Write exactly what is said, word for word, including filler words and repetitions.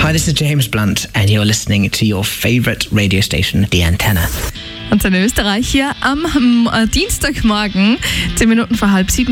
Hi, this is James Blunt and you're listening to your favorite radio station, The Antenna. Und in Österreich hier am äh, Dienstagmorgen, zehn Minuten vor halb sieben.